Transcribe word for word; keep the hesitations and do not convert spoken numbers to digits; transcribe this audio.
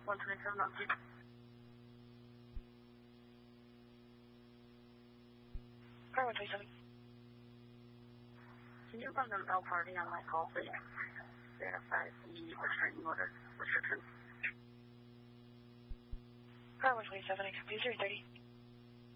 one twenty-seven, altitude. Car one twenty-seven. Can you run an L party on my call, please? Verify the restraining order restriction. Car one twenty-seven, I can do zero thirty.